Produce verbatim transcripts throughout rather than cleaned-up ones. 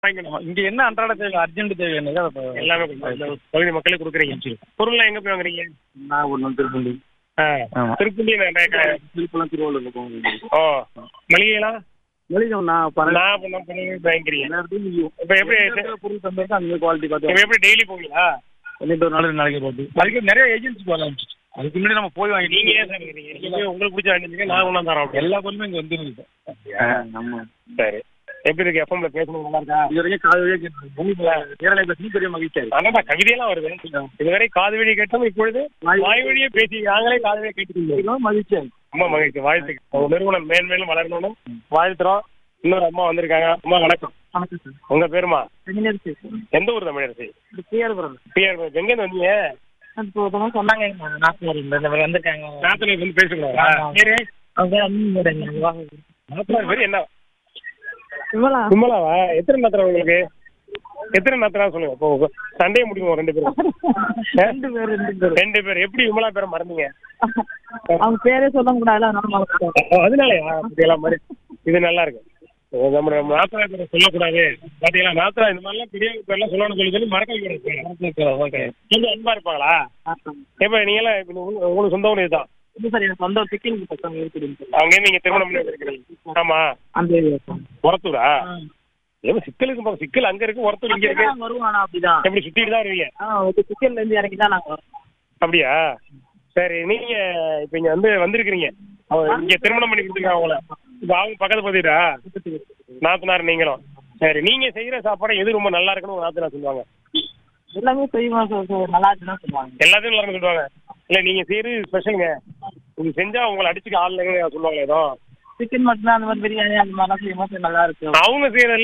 வாங்கிக்கணும். இங்க என்ன அன்றாட தேவை, அர்ஜென்ட் தேவை என்னதோ அதை எல்லாமே கொடுங்க. இந்த பகுதி மக்களுக்கு கொடுக்குறீங்க. பொருள்லாம் எங்க போய் வாங்குறீங்க? நான் ஒன்று வந்து திருப்பண்டி. ஆ, ஆமா. திருப்பதி நிறைய கடை. திருப்பலாம் திருவள்ளூர்ல போங்க. ஓ, மளிகைலாம் வெளியே நான் பன்னெண்டு நான் இப்ப நான் பண்ணி வாங்கிக்கிறீங்க. எல்லா இடத்துலையும் இப்ப எப்படி பொருள் தந்திருக்கா அந்த குவாலிட்டி பார்த்து இப்ப எப்படி டெய்லி போவீங்களா? ரெண்டு ஒரு நாள் ரெண்டு நாளைக்கு போட்டு அதுக்கு நிறைய ஏஜென்சி போக ஆரம்பிச்சிச்சு. அதுக்கு முன்னாடி நம்ம போய் வாங்கிட்டு நீங்க ஏன் சார் இருக்கிறீங்க? நீங்க போய் உங்களுக்கு பிடிச்ச வாங்கிட்டு நான் ஒன்றா தரோம் அப்படி. எல்லா பொருளுமே இங்க வந்துருக்கு. நம்ம சரி, எப்படி இருக்கு? எஃப்எம்ல பேசணும் நல்லா இருக்கா? இது வரைக்கும் காது வழியா கேட்டு பூமிக்குள்ள நேரலை பேசி பெரிய மகிழ்ச்சியா இருக்கு. ஆனா கவிதையெல்லாம் வருது. இதுவரை காது வழி கேட்டோம், இப்பொழுது வாய் வழியே பேசி நாங்களே காது வழியா கேட்டுக்கோங்க. மகிழ்ச்சியா இருக்கு. ரொம்ப மகிழ்ச்சி. வாழ்த்துக்கள். உங்க நிறுவனம் மேன்மேலும் வளரணும் வாழ்த்துறோம். இன்னொரு அம்மா வந்திருக்காங்க. அம்மா வணக்கம். வணக்கம் சார். உங்க பேருமா? தமிழரசி. எந்த ஊர் தமிழரசி? பிஆர் புரம். பிஆர் எங்கேருந்து வந்தீங்க? இப்போ சொன்னாங்க நாற்பது இந்த மாதிரி வந்திருக்காங்க. நாத்துல வந்து பேசுங்களா? பேரு நாத்தனார் பேரு என்ன? விமலா. விமலாவா? எத்தனை நாத்தனா உங்களுக்கு? எத்தனை நாத்தனா சொல்லுங்க. இப்போ சண்டையை முடிக்கும் ரெண்டு பேரும். ரெண்டு பேர் ரெண்டு பேர் ரெண்டு பேர் எப்படி விமலா பேரை மறந்தீங்க? அவங்க பேரே சொல்ல கூடாது அதனாலயா? இதெல்லாம் மாதிரி இது நல்லா இருக்கு. நம்ம நாத்தனா பேரை சொல்லக்கூடாது பாத்தீங்களா? நாத்தனா இந்த மாதிரிலாம் பெரிய பேர்லாம் சொல்லணும்னு சொல்லி சொல்லி மறக்க வைக்கிறது. கொஞ்சம் அன்பா இருப்பாங்களா? எப்ப நீங்க எல்லாம் உங்களுக்கு சொந்த ஊர் இதுதான்? சார் எனக்கு சொந்த சிக்கன் பசங்க இருக்குது. அங்கேருந்து நீங்க திருமணம் பண்ணி வச்சிருக்கீங்க? ஆமா. அந்த உரத்தூரா? ஏன் சிக்கலுக்கு போக சிக்கல் அங்க இருக்கு, உரத்தூர் இங்க இருக்கு. வருவோம். ஆனா அப்படிதான் எப்படி சுத்திட்டு தான் வருவீங்க? சிக்கன்ல இருந்து இறங்கி தான் நாங்க வரோம். அப்படியா? சரி, நீங்க இப்ப இங்க வந்து வந்திருக்கிறீங்க, இங்க திருமணம் பண்ணி கொடுத்துருக்காங்க அவங்கள. இப்ப அவங்க பக்கத்து பத்திட்டா நாத்தனார் நீங்களும். சரி, நீங்க செய்யற சாப்பாடு எது ரொம்ப நல்லா இருக்குன்னு ஒரு நாத்தனார் சொல்லுவாங்க? எல்லாமே செய்வோம் சார், நல்லா இருக்குன்னு சொல்லுவாங்க. எல்லாத்தையும் நல்லா இருக்குன்னு சொல்லுவாங்க. இல்ல நீங்க செய்யறது ஸ்பெஷலுங்க, நீங்க செஞ்சா உங்களை அடிச்சுக்க ஆள் இல்லைன்னு சொல்லுவாங்க. ஏதோ சிக்கன் மட்டும் அந்த மாதிரி பிரியாணி அந்த மாதிரிலாம் செய்யும்போது நல்லா இருக்கு. அவங்க செய்யறதுல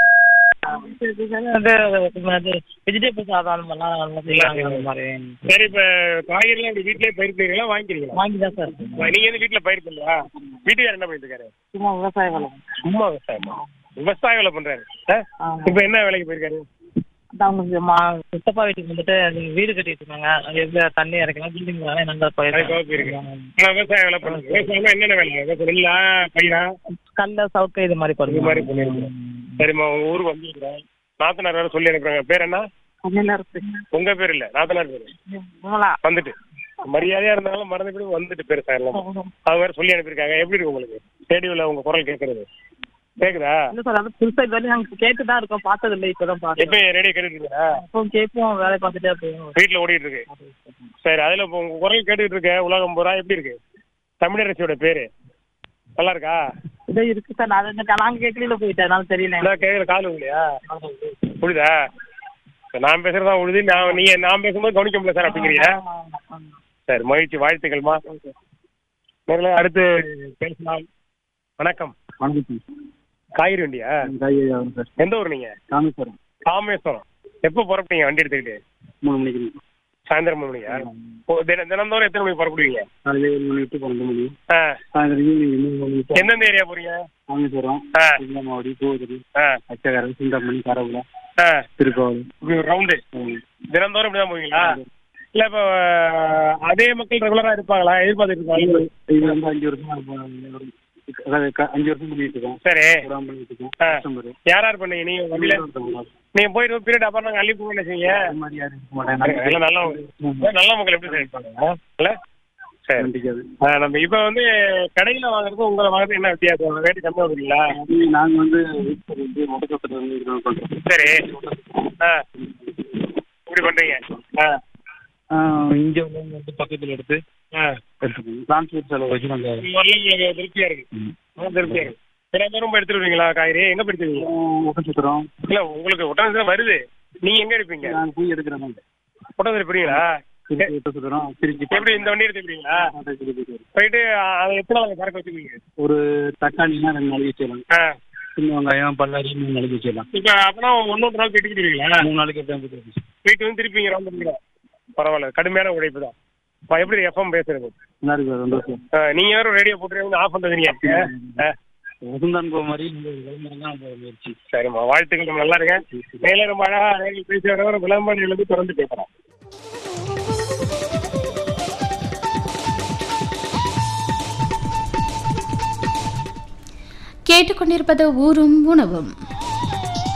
வெஜிடபிள் சாதம் அந்த மாதிரிலாம் நல்லா செய்யறாங்க. அந்த மாதிரி. சரி, இப்ப காய்கறிலாம் இப்படி வீட்லயே பயிர் பண்ணுறீங்களா வாங்கிக்கிறீங்களா? வாங்கி தான் சார். நீங்க வந்து வீட்டுல பயிர் பண்ணலையா? வீட்டுக்காரர் என்ன பண்ணிட்டு இருக்காரு? சும்மா விவசாய வேலை. சும்மா விவசாயமா? விவசாய வேலை பண்றாரு. இப்ப என்ன வேலைக்கு போயிருக்காரு? அவங்க சித்தப்பா வீட்டுக்கு வந்துட்டு வீடு கட்டிட்டு இருக்காங்க. அது எப்படி தண்ணி இறக்கலாம் பில்டிங் நல்லா போயிருக்காங்க. விவசாய வேலை பண்ணுங்க. விவசாயமா என்னென்ன வேலை? நெல்லா பயிரா கல்ல சவுக்கு இது மாதிரி இது மாதிரி பண்ணிருக்கேன். சரிம்மா, உங்க ஊருக்கு வந்துருக்கிறேன். நாத்தனார் வேற சொல்லி அனுப்புறாங்க. பேர் என்ன? உங்க பேர் இல்ல, நாத்தனார் பேரு வந்துட்டு மரியாதையா இருந்தாலும் மறந்து போய் வந்துட்டு பேர் சார் அவங்க வேற சொல்லி அனுப்பியிருக்காங்க. எப்படி இருக்கு உங்களுக்கு ரேடியோல உங்க குரல் கேட்கறது? கேக்குதா? இல்ல சார், அது புதுசா இது வரையும் நாங்க கேட்டுதான் இருக்கோம், பார்த்தது இல்லை. இப்பதான் பார்த்தோம். எப்ப ரேடியோ கேட்டுட்டு இருக்கீங்களா? இப்போ கேட்போம், வேலை பார்த்துட்டே போவோம். வீட்டுல ஓடிட்டு இருக்கு. சரி, அதுல இப்போ உங்க குரல் கேட்டுட்டு இருக்க உலகம் பூரா எப்படி இருக்கு? தமிழரசியோட பேரு நல்லா இருக்கா? இதோ இருக்கு சார். நான் நாங்க கேட்கல போயிட்டேன், தெரியல. கேட்கற கால் இல்லையா? புரியுதா? நான் பேசுறதா உழுது, நான் நீங்க நான் பேசும்போது கவனிக்க முடியல சார் அப்படிங்கிறீங்க. சரி, மகிழ்ச்சி, வாழ்த்துக்கள்மா. நேரில் அடுத்து பேசலாம். வணக்கம். வணக்கம். காய்கறி வண்டியா? சார். எந்த ஊர் நீங்க? ராமேஸ்வரம். ராமேஸ்வரம். எப்போ புறப்பட்டீங்க வண்டி எடுத்துக்கிட்டு? மூணு மணிக்கு. சாயந்தரம் மூணு மணியா? தினந்தோறும் எத்தனை மணிக்கு புறப்படுவீங்க? காலையில் ஏழு மணி டு பன்னெண்டு மணி. ஆ. சாயந்தரம் ஈவினிங். எந்தெந்த ஏரியா போறீங்க? ராமேஸ்வரம், மாவடி, கோவிரி, அச்சகரம், சிந்தாமணி, காரகுலா, திருக்கோவில் ரவுண்டு. தினந்தோறும் இப்படிதான் போவீங்களா? இல்ல இப்ப அதே மக்கள் ரெகுலரா இருப்பாங்களா? எதிர்பார்த்து இருப்பாங்க. இது வந்து அஞ்சு வருஷம் அஞ்சு வருஷம் பண்ணிட்டு இருக்கோம். சரி, இருக்கோம். யார் யார் பண்ணீங்க நீங்க வண்டியில? நீங்க போயிட்டு பீரியட் அப்புறம் நாங்க அள்ளி போக என்ன செய்ய? நல்ல நல்ல மக்கள் எப்படி செய்வாங்க இல்ல? சரி, நம்ம இப்ப வந்து கடையில வாங்குறது உங்களை வாங்குறது என்ன வித்தியாசம்? ரேட்டு கம்மியா வருவீங்களா? நாங்க வந்து சரி. ஆ, இப்படி பண்றீங்க. ஆ, இங்க வந்து பக்கத்துல எடுத்து டிரான்ஸ்போர்ட் செலவு வச்சு நாங்க திருப்தியா இருக்கு. திருப்தியா இருக்கு. தினந்தோறும் எடுத்துருவீங்களா காய்கறி? எங்க போயிருக்கீங்க? ஒட்டன்சத்திரம். இல்ல, உங்களுக்கு ஒட்டன்சத்திரம் வருது, நீங்க எங்க எடுப்பீங்க? நான் போய் எடுக்கிறேன். ஒட்டன்சத்திரம் போறீங்களா? எப்படி இந்த வண்டி எடுத்துக்கிறீங்களா? போயிட்டு அதை எத்தனை நாளைக்கு சரக்கு வச்சுக்கீங்க? ஒரு தக்காளினா ரெண்டு நாளைக்கு வச்சிடலாம். சின்ன வெங்காயம் பல்லாரி மூணு நாளைக்கு வச்சிடலாம். இப்ப அப்பனா ஒன்னொரு நாள் போயிட்டு இருக்கீங்களா? மூணு நாளைக்கு போயிட்டு வந்து திருப்பிங்க ரவுண்ட். பரவாயில்ல, கடுமையான உழைப்பு தான். எப்படி எஃப்எம் பேசுறது? நீங்க வேற ரேடியோ போட்டு ஆஃப் பண்றீங்க. சரிம்மா, வாழ்த்துக்கள். நல்லா இருங்க. மேல ரொம்ப அழகா பேசி வர விளம்பரம் எழுதி தொடர்ந்து பேசுறேன். கேட்டுக்கொண்டிருப்பது ஊரும் உணவும்.